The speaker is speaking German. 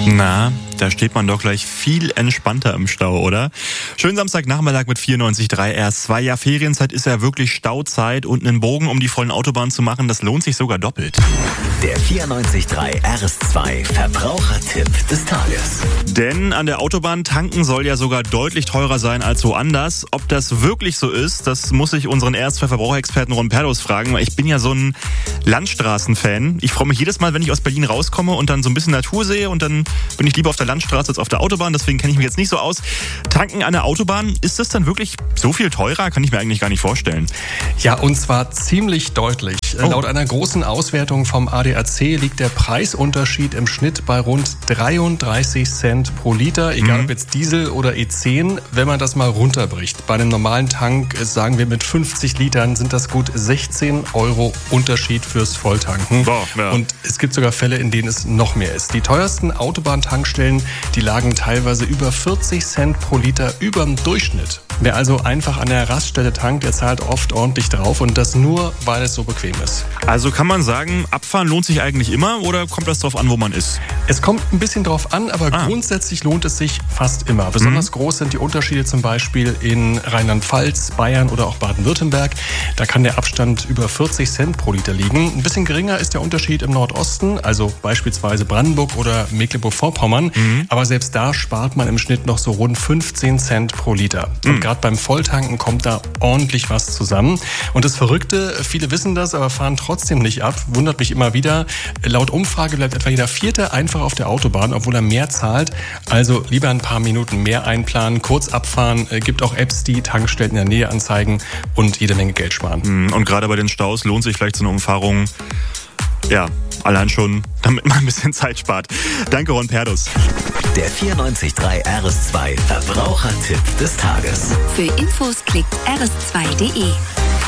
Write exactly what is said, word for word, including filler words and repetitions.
Na, da steht man doch gleich viel entspannter im Stau, oder? Schönen Samstagnachmittag mit vierundneunzig Komma drei R S zwei. Ja, Ferienzeit ist ja wirklich Stauzeit und einen Bogen um die vollen Autobahnen zu machen, das lohnt sich sogar doppelt. Der vierundneunzig Komma drei R S zwei Verbrauchertipp des Tages. Denn an der Autobahn tanken soll ja sogar deutlich teurer sein als woanders. Ob das wirklich so ist, das muss ich unseren R S zwei Verbraucherexperten Ron Perdos fragen, weil ich bin ja so ein Landstraßen-Fan. Ich freue mich jedes Mal, wenn ich aus Berlin rauskomme und dann so ein bisschen Natur sehe, und dann bin ich lieber auf der Landstraße als auf der Autobahn, deswegen kenne ich mich jetzt nicht so aus. Tanken an der Autobahn, ist das dann wirklich so viel teurer? Kann ich mir eigentlich gar nicht vorstellen. Ja, und zwar ziemlich deutlich. Oh. Laut einer großen Auswertung vom A D A C liegt der Preisunterschied im Schnitt bei rund dreiunddreißig Cent pro Liter, egal mhm. ob jetzt Diesel oder E zehn, wenn man das mal runterbricht. Bei einem normalen Tank, sagen wir mit fünfzig Litern, sind das gut sechzehn Euro Unterschied fürs Volltanken. Boah, ja. Und es gibt sogar Fälle, in denen es noch mehr ist. Die teuersten Autobahntankstellen, die lagen teilweise über vierzig Cent pro Liter über dem Durchschnitt. Wer also einfach an der Raststelle tankt, der zahlt oft ordentlich drauf, und das nur, weil es so bequem ist. Also kann man sagen, abfahren lohnt sich eigentlich immer, oder kommt das drauf an, wo man ist? Es kommt ein bisschen drauf an, aber ah. grundsätzlich lohnt es sich fast immer. Besonders mhm. groß sind die Unterschiede zum Beispiel in Rheinland-Pfalz, Bayern oder auch Baden-Württemberg. Da kann der Abstand über vierzig Cent pro Liter liegen. Ein bisschen geringer ist der Unterschied im Nordosten, also beispielsweise Brandenburg oder Mecklenburg-Vorpommern. Mhm. Aber selbst da spart man im Schnitt noch so rund fünfzehn Cent pro Liter. Mhm. Und gerade beim Volltanken kommt da ordentlich was zusammen. Und das Verrückte, viele wissen das, aber fahren trotzdem nicht ab. Wundert mich immer wieder. Laut Umfrage bleibt etwa jeder Vierte einfach auf der Autobahn, obwohl er mehr zahlt. Also lieber ein paar Minuten mehr einplanen, kurz abfahren. Es gibt auch Apps, die Tankstellen in der Nähe anzeigen und jede Menge Geld sparen. Und gerade bei den Staus lohnt sich vielleicht so eine Umfahrung, ja, allein schon, damit man ein bisschen Zeit spart. Danke, Ron Perdos. Der vierundneunzig Komma drei R S zwei Verbrauchertipp des Tages. Für Infos klickt r s zwei punkt d e.